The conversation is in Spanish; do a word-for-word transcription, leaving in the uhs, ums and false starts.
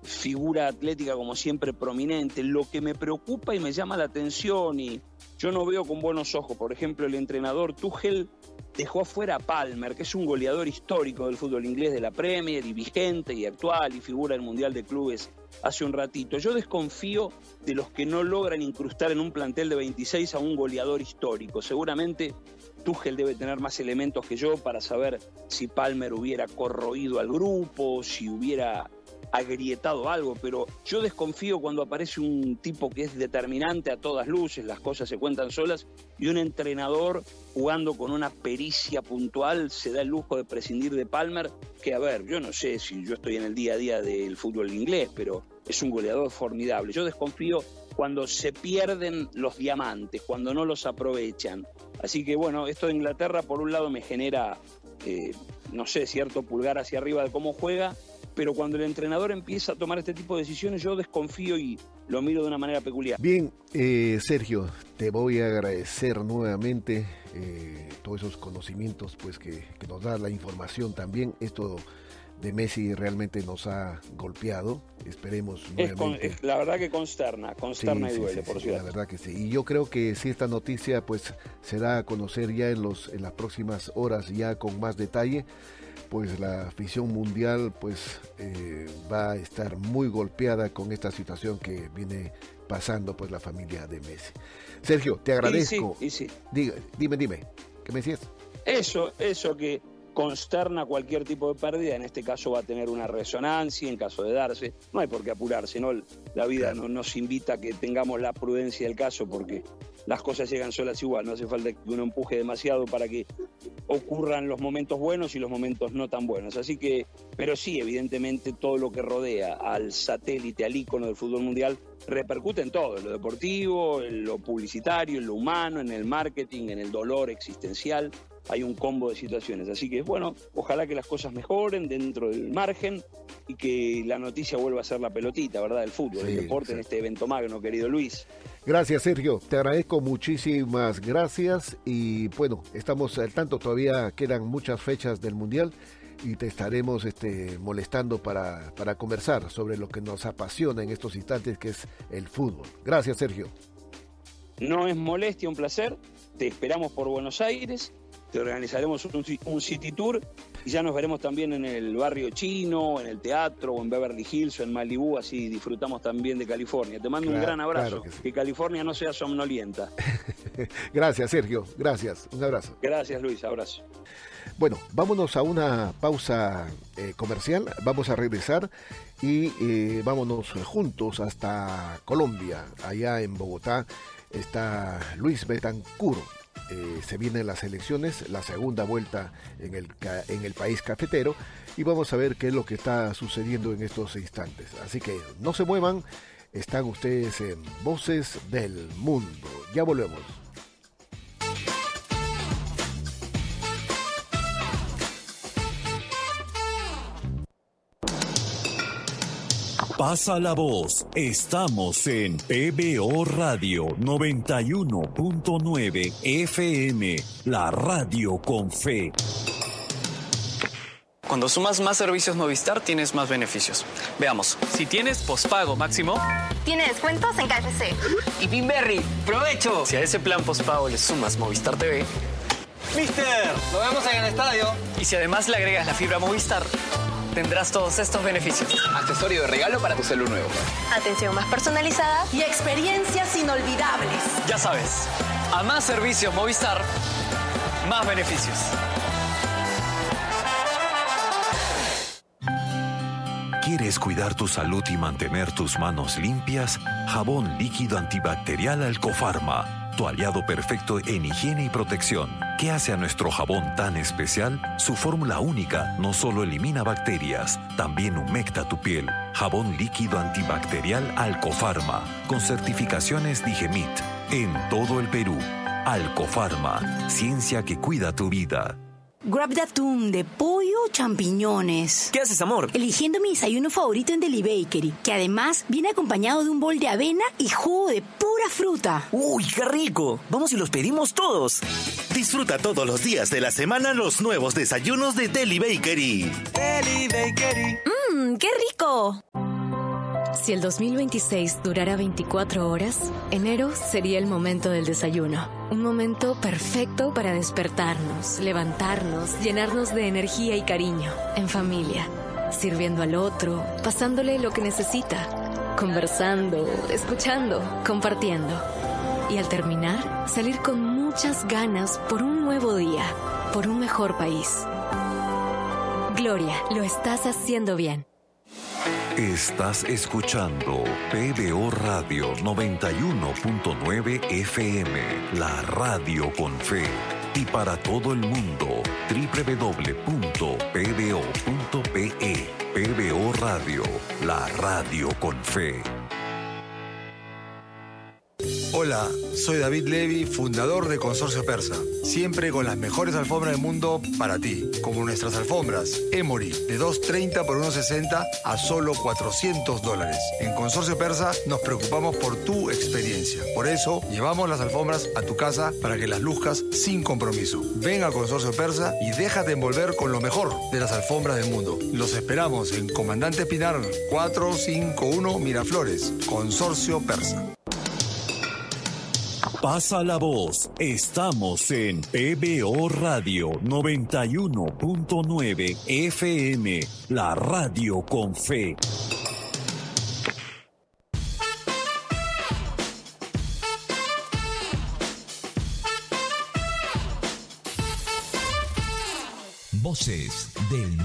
figura atlética como siempre prominente. Lo que me preocupa y me llama la atención y yo no veo con buenos ojos, por ejemplo, el entrenador Tuchel dejó afuera a Palmer, que es un goleador histórico del fútbol inglés de la Premier y vigente y actual y figura del Mundial de Clubes hace un ratito. Yo desconfío de los que no logran incrustar en un plantel de veintiséis a un goleador histórico. Seguramente Tuchel debe tener más elementos que yo para saber si Palmer hubiera corroído al grupo, si hubiera agrietado algo, pero yo desconfío cuando aparece un tipo que es determinante a todas luces, las cosas se cuentan solas, y un entrenador jugando con una pericia puntual se da el lujo de prescindir de Palmer, que a ver, yo no sé si yo estoy en el día a día del fútbol inglés, pero es un goleador formidable. Yo desconfío cuando se pierden los diamantes, cuando no los aprovechan. Así que bueno, esto de Inglaterra por un lado me genera, eh, no sé, cierto pulgar hacia arriba de cómo juega, pero cuando el entrenador empieza a tomar este tipo de decisiones yo desconfío y lo miro de una manera peculiar. Bien, eh, Sergio, te voy a agradecer nuevamente eh, todos esos conocimientos pues que, que nos da la información también. Esto de Messi realmente nos ha golpeado, esperemos es con, nuevamente. Es, la verdad que consterna, consterna sí, y duele, sí, sí, por sí, cierto. La verdad que sí, y yo creo que si esta noticia pues se da a conocer ya en, los, en las próximas horas ya con más detalle, pues la afición mundial pues eh, va a estar muy golpeada con esta situación que viene pasando pues la familia de Messi. Sergio, te agradezco. Y sí, y sí. Diga, dime, dime, ¿qué me decías? Eso, eso que consterna cualquier tipo de pérdida, en este caso va a tener una resonancia en caso de darse, no hay por qué apurarse, ¿no? La vida no, nos invita a que tengamos la prudencia del caso porque las cosas llegan solas igual, no hace falta que uno empuje demasiado para que ocurran los momentos buenos y los momentos no tan buenos, así que, pero sí, evidentemente todo lo que rodea al satélite, al ícono del fútbol mundial, repercute en todo, en lo deportivo, en lo publicitario, en lo humano, en el marketing, en el dolor existencial. Hay un combo de situaciones, así que bueno, ojalá que las cosas mejoren dentro del margen y que la noticia vuelva a ser la pelotita, ¿verdad? El fútbol, sí, el deporte, sí, en este evento magno, querido Luis. Gracias, Sergio, te agradezco muchísimas gracias y bueno, estamos al tanto, todavía quedan muchas fechas del Mundial y te estaremos este, molestando para, para conversar sobre lo que nos apasiona en estos instantes, que es el fútbol. Gracias, Sergio. No es molestia, un placer, te esperamos por Buenos Aires. Te organizaremos un, un city tour y ya nos veremos también en el barrio chino, en el teatro o en Beverly Hills o en Malibú, así disfrutamos también de California. Te mando claro, un gran abrazo, claro que, sí. que California no sea somnolienta. Gracias, Sergio, gracias, un abrazo. Gracias, Luis, abrazo. Bueno, vámonos a una pausa eh, comercial, vamos a regresar y eh, vámonos juntos hasta Colombia. Allá en Bogotá está Luis Betancur. Eh, se vienen las elecciones, la segunda vuelta en el, en el país cafetero y vamos a ver qué es lo que está sucediendo en estos instantes. Así que no se muevan, están ustedes en Voces del Mundo. Ya volvemos. Pasa la voz, estamos en P B O Radio noventa y uno punto nueve F M, la radio con fe. Cuando sumas más servicios Movistar, tienes más beneficios. Veamos. Si tienes pospago máximo, tiene descuentos en K F C. Y Pinberry, ¡provecho! Si a ese plan pospago le sumas Movistar T V, ¡Mister! ¡Lo vemos en el estadio! Y si además le agregas la fibra Movistar, tendrás todos estos beneficios. Accesorio de regalo para tu celu nuevo. Atención más personalizada y experiencias inolvidables. Ya sabes, a más servicios Movistar, más beneficios. ¿Quieres cuidar tu salud y mantener tus manos limpias? Jabón líquido antibacterial Alcofarma, tu aliado perfecto en higiene y protección. ¿Qué hace a nuestro jabón tan especial? Su fórmula única no solo elimina bacterias, también humecta tu piel. Jabón líquido antibacterial Alcofarma, con certificaciones Digemit, en todo el Perú. Alcofarma, ciencia que cuida tu vida. Grab de atún, de pollo o champiñones. ¿Qué haces, amor? Eligiendo mi desayuno favorito en Deli Bakery, que además viene acompañado de un bol de avena y jugo de pura fruta. ¡Uy, qué rico! Vamos y los pedimos todos. Disfruta todos los días de la semana los nuevos desayunos de Deli Bakery. Deli Bakery. ¡Mmm, qué rico! Si el dos mil veintiséis durara veinticuatro horas, enero sería el momento del desayuno. Un momento perfecto para despertarnos, levantarnos, llenarnos de energía y cariño, en familia, sirviendo al otro, pasándole lo que necesita, conversando, escuchando, compartiendo. Y al terminar, salir con muchas ganas por un nuevo día, por un mejor país. Gloria, lo estás haciendo bien. Estás escuchando P B O Radio noventa y uno punto nueve F M, la radio con fe. Y para todo el mundo, doble u doble u doble u punto p b o punto p e. P B O Radio, la radio con fe. Hola, soy David Levy, fundador de Consorcio Persa. Siempre con las mejores alfombras del mundo para ti. Como nuestras alfombras Emory, de dos treinta por uno sesenta a solo cuatrocientos dólares. En Consorcio Persa nos preocupamos por tu experiencia. Por eso, llevamos las alfombras a tu casa para que las luzcas sin compromiso. Ven a Consorcio Persa y déjate envolver con lo mejor de las alfombras del mundo. Los esperamos en Comandante Pinar cuatrocientos cincuenta y uno Miraflores. Consorcio Persa. Pasa la voz. Estamos en P B O Radio noventa y uno punto nueve F M, la radio con fe. Voces del